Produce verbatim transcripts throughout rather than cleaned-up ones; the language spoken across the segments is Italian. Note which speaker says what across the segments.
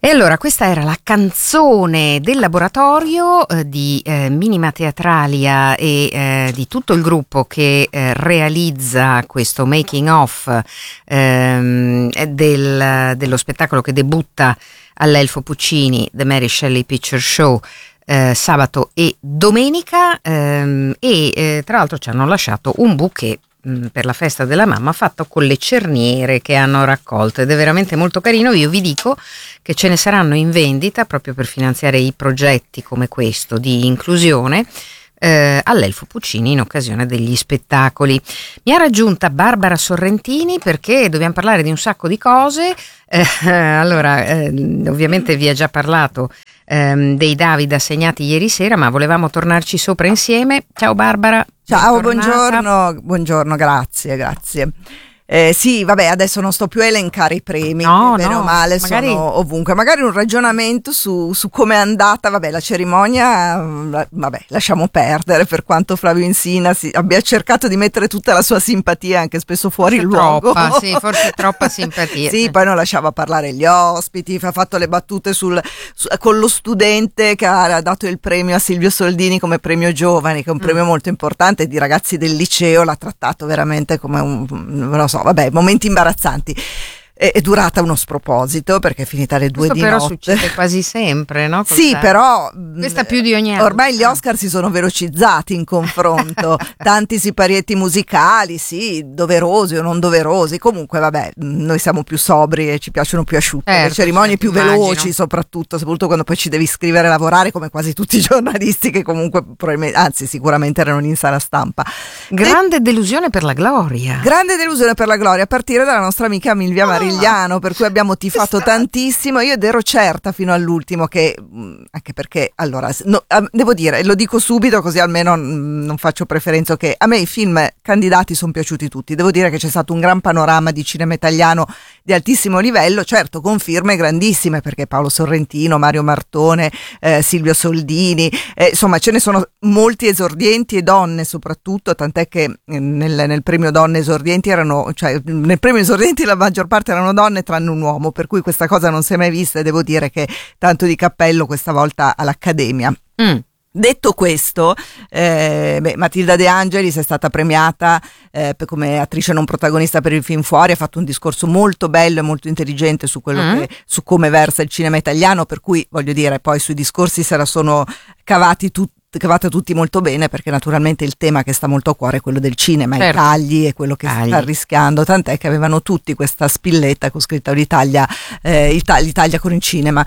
Speaker 1: E allora questa era la canzone del laboratorio eh, di eh, Minima Teatralia e eh, di tutto il gruppo che eh, realizza questo making of ehm, del, dello spettacolo che debutta all'Elfo Puccini, The Mary Shelley Picture Show, eh, sabato e domenica, ehm, e eh, tra l'altro ci hanno lasciato un bouquet per la festa della mamma fatto con le cerniere che hanno raccolto ed è veramente molto carino. Io vi dico che ce ne saranno in vendita proprio per finanziare i progetti come questo di inclusione eh, all'Elfo Puccini in occasione degli spettacoli. Mi ha raggiunta Barbara Sorrentini perché dobbiamo parlare di un sacco di cose. Eh, allora eh, ovviamente vi ha già parlato ehm, dei David assegnati ieri sera, ma volevamo tornarci sopra insieme. Ciao Barbara.
Speaker 2: Ciao, buongiorno, buongiorno, grazie, grazie. Eh, sì, vabbè, adesso non sto più a elencare i premi,
Speaker 1: no,
Speaker 2: bene
Speaker 1: no,
Speaker 2: o male
Speaker 1: magari...
Speaker 2: sono ovunque. Magari un ragionamento su, su come è andata, vabbè, la cerimonia, vabbè, lasciamo perdere, per quanto Flavio Insina si, abbia cercato di mettere tutta la sua simpatia, anche spesso fuori
Speaker 1: forse
Speaker 2: luogo.
Speaker 1: Troppa, sì, forse troppa simpatia.
Speaker 2: Sì, poi non lasciava parlare gli ospiti, ha fatto le battute sul, su, con lo studente che ha dato il premio a Silvio Soldini come premio giovani, che è un premio mm. molto importante, di ragazzi del liceo, l'ha trattato veramente come un, non lo so, vabbè, momenti imbarazzanti. È, è durata uno sproposito perché è finita alle due
Speaker 1: Questo
Speaker 2: di
Speaker 1: però
Speaker 2: notte.
Speaker 1: Succede quasi sempre, no? Col
Speaker 2: Sì,
Speaker 1: tempo.
Speaker 2: però
Speaker 1: questa più di ogni anno.
Speaker 2: Ormai gli Oscar si sono velocizzati in confronto, tanti siparietti musicali, sì, doverosi o non doverosi. Comunque vabbè, noi siamo più sobri e ci piacciono più asciutte,
Speaker 1: certo,
Speaker 2: le cerimonie
Speaker 1: certo,
Speaker 2: più
Speaker 1: immagino.
Speaker 2: veloci, soprattutto, soprattutto quando poi ci devi scrivere e lavorare, come quasi tutti i giornalisti che comunque probabilmente, anzi sicuramente erano in sala stampa.
Speaker 1: Grande e... delusione per la gloria.
Speaker 2: Grande delusione per la gloria, a partire dalla nostra amica Milvia oh. Marigliano, per cui abbiamo tifato tantissimo. Io ed ero certa fino all'ultimo che, anche perché allora no, devo dire, lo dico subito così almeno non faccio preferenza, che a me i film candidati sono piaciuti tutti. Devo dire che c'è stato un gran panorama di cinema italiano di altissimo livello, certo con firme grandissime, perché Paolo Sorrentino, Mario Martone, eh, Silvio Soldini, eh, insomma ce ne sono molti esordienti e donne soprattutto, tant'è che nel, nel premio donne esordienti erano, cioè nel premio esordienti la maggior parte erano donne tranne un uomo, per cui questa cosa non si è mai vista e devo dire che tanto di cappello questa volta all'Accademia. Mm. Detto questo, eh, beh, Matilda De Angelis è stata premiata eh, per, come attrice non protagonista per il film Fuori, ha fatto un discorso molto bello e molto intelligente su quello mm. che, su come versa il cinema italiano, per cui voglio dire, poi sui discorsi se la sono cavati tutti cavata tutti molto bene, perché naturalmente il tema che sta molto a cuore è quello del cinema, certo. I tagli e quello che tagli. Si sta rischiando, tant'è che avevano tutti questa spilletta con scritto l'Italia, eh, l'Italia con il cinema,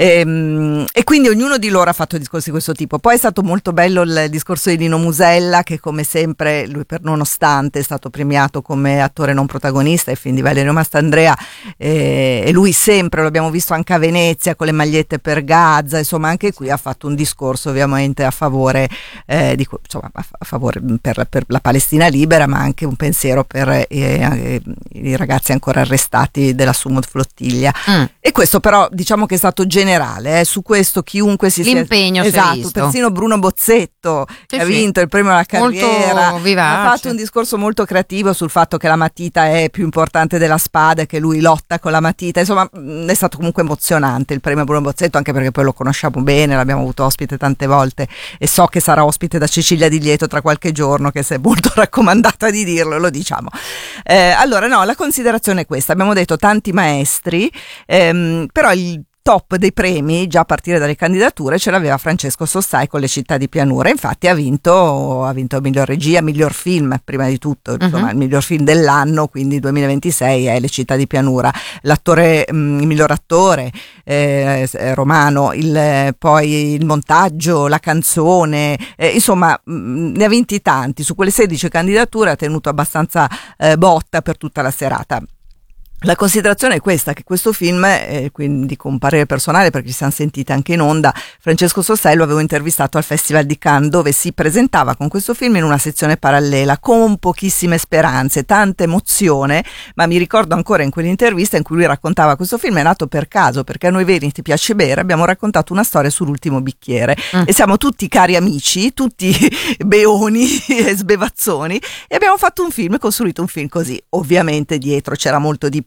Speaker 2: e, e quindi ognuno di loro ha fatto discorsi di questo tipo. Poi è stato molto bello il discorso di Lino Musella, che come sempre lui per nonostante è stato premiato come attore non protagonista ai film di Valerio Mastandrea, eh, e lui sempre, lo abbiamo visto anche a Venezia con le magliette per Gaza, insomma anche qui ha fatto un discorso ovviamente a favore Eh, di, insomma, a favore per, per la Palestina libera, ma anche un pensiero per eh, eh, i ragazzi ancora arrestati della Sumot Flottiglia. Mm. E questo però diciamo che è stato generale, eh, su questo chiunque si
Speaker 1: l'impegno
Speaker 2: sia,
Speaker 1: si è
Speaker 2: esatto,
Speaker 1: visto.
Speaker 2: Persino Bruno Bozzetto, sì, che ha vinto sì. il premio alla carriera,
Speaker 1: molto vivace.
Speaker 2: Ha fatto un discorso molto creativo sul fatto che la matita è più importante della spada e che lui lotta con la matita. Insomma mh, è stato comunque emozionante il premio Bruno Bozzetto, anche perché poi lo conosciamo bene, l'abbiamo avuto ospite tante volte e so che sarà ospite da Cecilia Di Lieto tra qualche giorno, che si è molto raccomandata di dirlo, lo diciamo. Eh, allora no, la considerazione è questa: abbiamo detto tanti maestri, ehm, però il top dei premi, già a partire dalle candidature, ce l'aveva Francesco Sossai con Le città di pianura. Infatti ha vinto, ha vinto miglior regia, miglior film, prima di tutto, insomma, uh-huh. il miglior film dell'anno, quindi duemilaventisei è Le città di pianura. L'attore, mh, il miglior attore eh, Romano, il, poi il montaggio, la canzone, eh, insomma mh, ne ha vinti tanti. Su quelle sedici candidature ha tenuto abbastanza eh, botta per tutta la serata. La considerazione è questa, che questo film, eh, quindi con parere personale perché ci siamo sentite anche in onda, Francesco Sossai lo avevo intervistato al Festival di Cannes, dove si presentava con questo film in una sezione parallela con pochissime speranze, tanta emozione, ma mi ricordo ancora in quell'intervista in cui lui raccontava: questo film è nato per caso, perché a noi veri ti piace bere, abbiamo raccontato una storia sull'ultimo bicchiere mm. e siamo tutti cari amici, tutti beoni e sbevazzoni, e abbiamo fatto un film, costruito un film così. Ovviamente dietro c'era molto di più,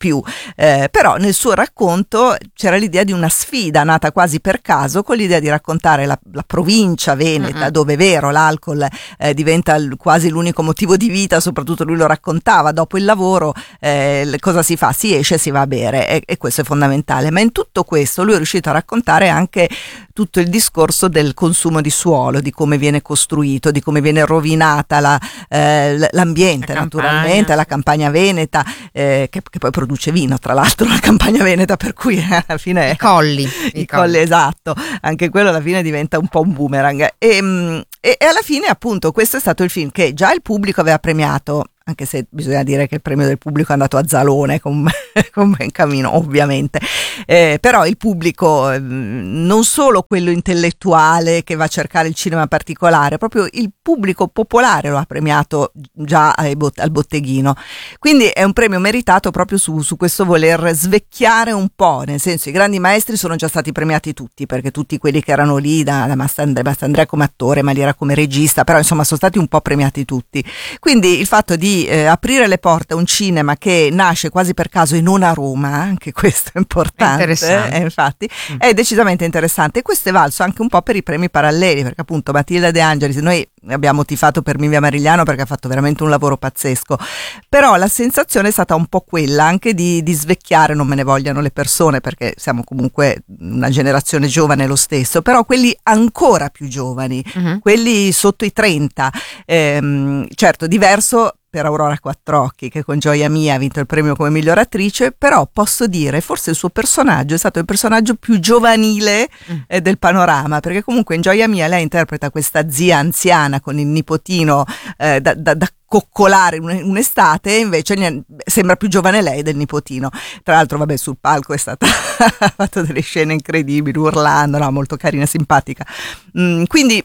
Speaker 2: più, eh, però nel suo racconto c'era l'idea di una sfida nata quasi per caso, con l'idea di raccontare la, la provincia veneta, mm-hmm. dove è vero l'alcol eh, diventa l- quasi l'unico motivo di vita, soprattutto lui lo raccontava, dopo il lavoro eh, cosa si fa? Si esce, si va a bere e, e questo è fondamentale, ma in tutto questo lui è riuscito a raccontare anche tutto il discorso del consumo di suolo, di come viene costruito, di come viene rovinata la, eh, l'ambiente, la naturalmente, la campagna veneta, eh, che, che poi produce vino, tra l'altro, la campagna veneta, per cui alla fine...
Speaker 1: I colli.
Speaker 2: I, I colli, colli, esatto. Anche quello alla fine diventa un po' un boomerang. E, e, e alla fine, appunto, questo è stato il film che già il pubblico aveva premiato, anche se bisogna dire che il premio del pubblico è andato a Zalone con, con Bencamino, ovviamente, eh, però il pubblico, eh, non solo quello intellettuale che va a cercare il cinema particolare, proprio il pubblico popolare lo ha premiato già ai bot- al botteghino, quindi è un premio meritato proprio su, su questo voler svecchiare un po', nel senso i grandi maestri sono già stati premiati tutti, perché tutti quelli che erano lì, da, da Mastandrea, Mastandrea come attore, Maliera come regista, però insomma sono stati un po' premiati tutti, quindi il fatto di Eh, aprire le porte a un cinema che nasce quasi per caso e non a Roma, anche questo è importante,
Speaker 1: interessante.
Speaker 2: Eh, infatti
Speaker 1: mm.
Speaker 2: è decisamente interessante, e questo è valso anche un po' per i premi paralleli, perché appunto Matilda De Angelis, noi abbiamo tifato per Milvia Marigliano perché ha fatto veramente un lavoro pazzesco, però la sensazione è stata un po' quella anche di, di svecchiare, non me ne vogliano le persone perché siamo comunque una generazione giovane lo stesso, però quelli ancora più giovani, mm-hmm. quelli sotto i trenta, ehm, certo diverso per Aurora Quattrocchi, che con Gioia Mia ha vinto il premio come miglior attrice, però posso dire forse il suo personaggio è stato il personaggio più giovanile eh, del panorama, perché comunque in Gioia Mia lei interpreta questa zia anziana con il nipotino eh, da, da, da coccolare un'estate, e invece sembra più giovane lei del nipotino. Tra l'altro vabbè, sul palco è stata ha fatto delle scene incredibili urlando, no, molto carina, simpatica, mm, quindi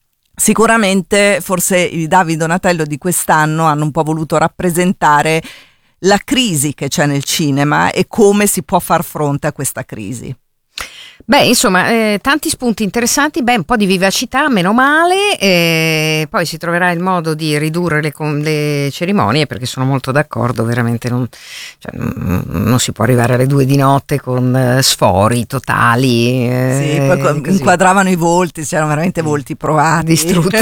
Speaker 2: sicuramente forse i David Donatello di quest'anno hanno un po' voluto rappresentare la crisi che c'è nel cinema e come si può far fronte a questa crisi.
Speaker 1: Beh, insomma, eh, tanti spunti interessanti, beh, un po' di vivacità, meno male, eh, poi si troverà il modo di ridurre le, con, le cerimonie, perché sono molto d'accordo, veramente non, cioè, non, non si può arrivare alle due di notte con eh, sfori totali. Eh,
Speaker 2: sì, poi così. Inquadravano i volti, c'erano veramente volti provati.
Speaker 1: Distrutti.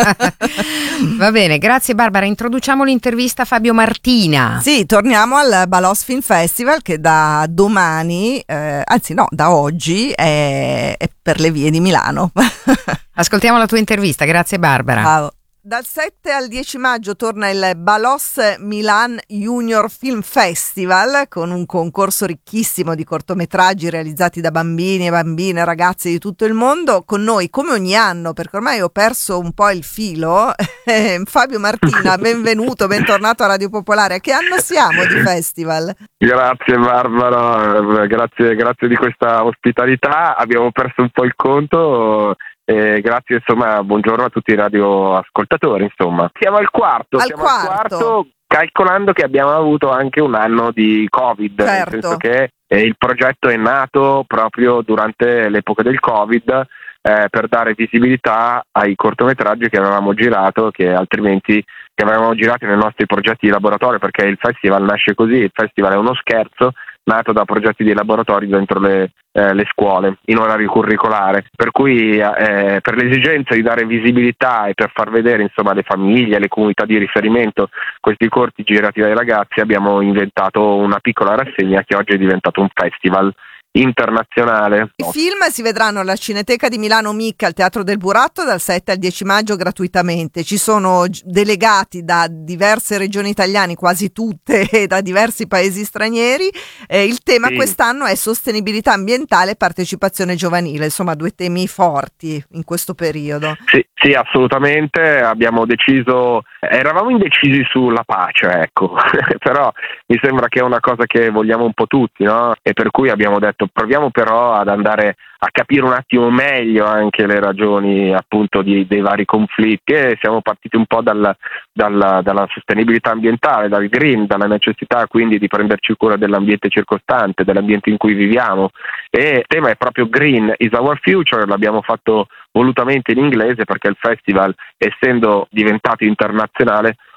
Speaker 1: Va bene, grazie Barbara, introduciamo l'intervista a Fabio Martina.
Speaker 2: Sì, torniamo al Balos Film Festival che da domani, eh, anzi no, da oggi, È, è per le vie di Milano.
Speaker 1: Ascoltiamo la tua intervista, grazie Barbara.
Speaker 2: Ciao. Dal sette al dieci maggio torna il Balos Milan Junior Film Festival, con un concorso ricchissimo di cortometraggi realizzati da bambini e bambine, ragazzi di tutto il mondo. Con noi, come ogni anno, perché ormai ho perso un po' il filo, Fabio Martina, benvenuto, bentornato a Radio Popolare. A che anno siamo di festival?
Speaker 3: Grazie Barbara, grazie, grazie di questa ospitalità. Abbiamo perso un po' il conto. Eh, grazie, insomma, buongiorno a tutti i radioascoltatori, insomma. Siamo al quarto,
Speaker 2: al
Speaker 3: siamo
Speaker 2: quarto.
Speaker 3: al quarto, calcolando che abbiamo avuto anche un anno di Covid,
Speaker 2: certo.
Speaker 3: Nel senso che eh, il progetto è nato proprio durante l'epoca del Covid eh, per dare visibilità ai cortometraggi che avevamo girato, che altrimenti che avevamo girato nei nostri progetti di laboratorio, perché il festival nasce così, il festival è uno scherzo nato da progetti di laboratorio dentro le, eh, le scuole in orario curricolare, per cui eh, per l'esigenza di dare visibilità e per far vedere insomma le famiglie, le comunità di riferimento questi corti girati dai ragazzi, abbiamo inventato una piccola rassegna che oggi è diventato un festival internazionale.
Speaker 2: I film si vedranno alla Cineteca di Milano Micca al Teatro del Buratto dal sette al dieci maggio gratuitamente. Ci sono delegati da diverse regioni italiane, quasi tutte, e da diversi paesi stranieri. Eh, il tema sì. quest'anno è sostenibilità ambientale e partecipazione giovanile, insomma due temi forti in questo periodo.
Speaker 3: Sì, sì, assolutamente. Abbiamo deciso, eravamo indecisi sulla pace, ecco, però mi sembra che è una cosa che vogliamo un po' tutti, no? E per cui abbiamo detto proviamo però ad andare a capire un attimo meglio anche le ragioni appunto di, dei vari conflitti, e siamo partiti un po' dal, dal, dalla sostenibilità ambientale, dal green, dalla necessità quindi di prenderci cura dell'ambiente circostante, dell'ambiente in cui viviamo, e il tema è proprio Green is our future. L'abbiamo fatto volutamente in inglese perché il festival, essendo diventato internazionale,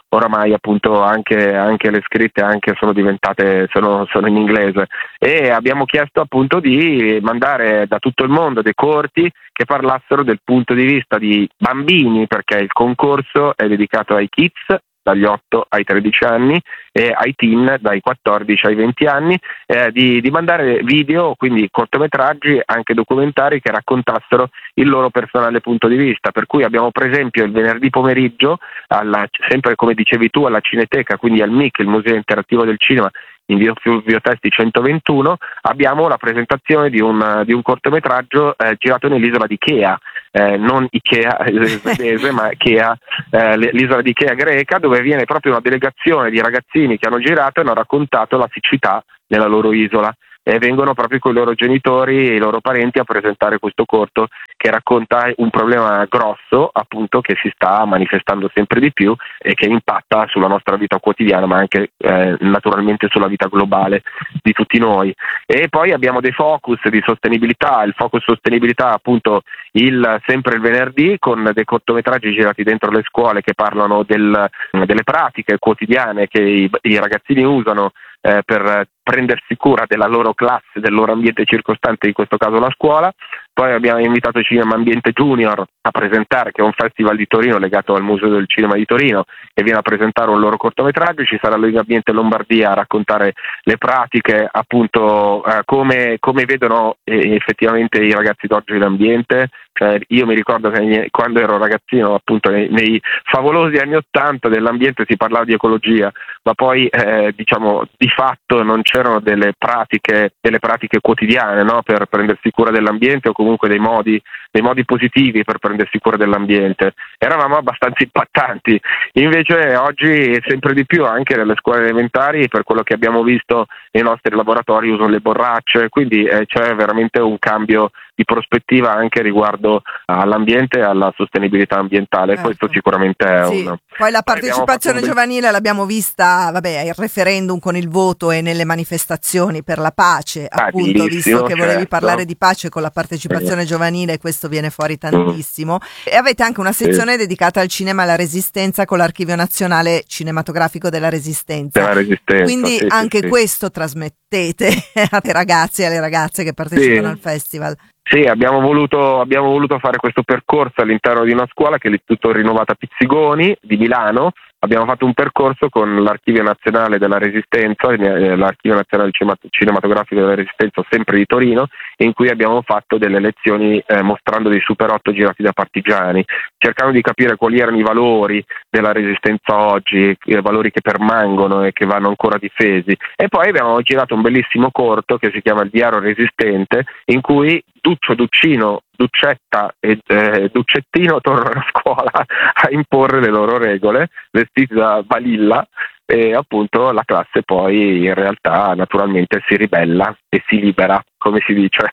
Speaker 3: oramai appunto anche, anche le scritte anche sono diventate sono, sono in inglese, e abbiamo chiesto appunto di mandare da tutto il mondo dei corti che parlassero del punto di vista di bambini, perché il concorso è dedicato ai kids dagli otto ai tredici anni e ai teen dai quattordici ai venti anni, eh, di, di mandare video, quindi cortometraggi, anche documentari che raccontassero il loro personale punto di vista. Per cui abbiamo per esempio il venerdì pomeriggio, alla, sempre come dicevi tu, alla Cineteca, quindi al M I C, il Museo Interattivo del Cinema, in via Fulvio Testi centoventuno, abbiamo la presentazione di un, di un cortometraggio eh, girato nell'isola di Chea, eh, non Ikea svedese ma Chea, eh, l'isola di Chea greca, dove viene proprio una delegazione di ragazzini che hanno girato e hanno raccontato la siccità nella loro isola, e vengono proprio con i loro genitori e i loro parenti a presentare questo corto che racconta un problema grosso appunto che si sta manifestando sempre di più e che impatta sulla nostra vita quotidiana, ma anche eh, naturalmente sulla vita globale di tutti noi. E poi abbiamo dei focus di sostenibilità, il focus sostenibilità appunto il, sempre il venerdì, con dei cortometraggi girati dentro le scuole che parlano del, delle pratiche quotidiane che i, i ragazzini usano eh, per prendersi cura della loro classe, del loro ambiente circostante, in questo caso la scuola. Poi abbiamo invitato Cinema Ambiente Junior a presentare, che è un festival di Torino legato al Museo del Cinema di Torino, e viene a presentare un loro cortometraggio. Ci sarà Lega Ambiente Lombardia a raccontare le pratiche, appunto eh, come, come vedono eh, effettivamente i ragazzi d'oggi l'ambiente. Cioè, io mi ricordo che quando ero ragazzino, appunto nei, nei favolosi anni Ottanta, dell'ambiente si parlava di ecologia, ma poi eh, diciamo di fatto non c'erano delle pratiche, delle pratiche quotidiane, no? Per prendersi cura dell'ambiente, o comunque dei modi, dei modi positivi per prendersi cura dell'ambiente. Eravamo abbastanza impattanti. Invece oggi sempre di più anche nelle scuole elementari, per quello che abbiamo visto nei nostri laboratori, usano le borracce, quindi eh, c'è veramente un cambio di prospettiva anche riguardo all'ambiente e alla sostenibilità ambientale.
Speaker 2: Ecco.
Speaker 3: Questo sicuramente è
Speaker 2: sì.
Speaker 3: un...
Speaker 2: Poi la partecipazione
Speaker 3: un...
Speaker 2: giovanile l'abbiamo vista, vabbè, il referendum con il voto e nelle manifestazioni per la pace,
Speaker 3: ah,
Speaker 2: appunto, visto che volevi
Speaker 3: certo.
Speaker 2: parlare di pace con la partecipazione
Speaker 3: sì.
Speaker 2: giovanile, questo viene fuori tantissimo. Mm. E avete anche una sezione sì. dedicata al cinema e alla Resistenza con l'Archivio Nazionale Cinematografico della Resistenza.
Speaker 3: Della Resistenza
Speaker 2: Quindi
Speaker 3: sì,
Speaker 2: anche
Speaker 3: sì,
Speaker 2: questo trasmettete ai ragazzi e alle ragazze che partecipano
Speaker 3: sì.
Speaker 2: al festival.
Speaker 3: Sì, abbiamo voluto, abbiamo voluto fare questo percorso all'interno di una scuola che è l'Istituto Rinnovata Pizzigoni di Milano. Abbiamo fatto un percorso con l'Archivio Nazionale della Resistenza, l'Archivio Nazionale Cinematografico della Resistenza, sempre di Torino, in cui abbiamo fatto delle lezioni eh, mostrando dei Super otto girati da partigiani, cercando di capire quali erano i valori della Resistenza oggi, i valori che permangono e che vanno ancora difesi. E poi abbiamo girato un bellissimo corto che si chiama Il Diario Resistente, in cui Duccio, Duccino, Duccetta e eh, Duccettino tornano a scuola a imporre le loro regole, vestiti da Balilla, e appunto la classe poi in realtà naturalmente si ribella e si libera, come si dice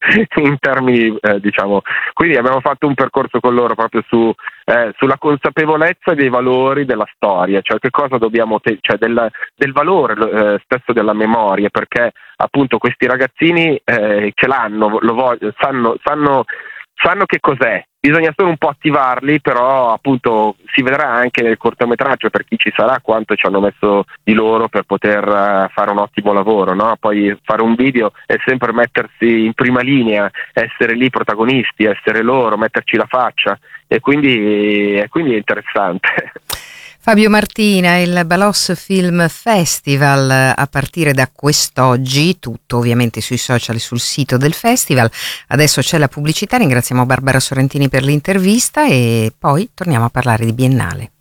Speaker 3: in termini eh, diciamo. Quindi abbiamo fatto un percorso con loro proprio su eh, sulla consapevolezza dei valori della storia, cioè che cosa dobbiamo te- cioè del, del valore eh, stesso della memoria, perché appunto questi ragazzini eh, ce l'hanno, lo voglio, sanno, sanno sanno che cos'è, bisogna solo un po' attivarli, però appunto si vedrà anche nel cortometraggio, per chi ci sarà, quanto ci hanno messo di loro per poter uh, fare un ottimo lavoro, no? Poi fare un video è sempre mettersi in prima linea, essere lì protagonisti, essere loro, metterci la faccia, e quindi, e quindi è interessante.
Speaker 1: Fabio Martina, il Balos Film Festival a partire da quest'oggi, tutto ovviamente sui social e sul sito del festival. Adesso c'è la pubblicità, ringraziamo Barbara Sorrentini per l'intervista e poi torniamo a parlare di Biennale.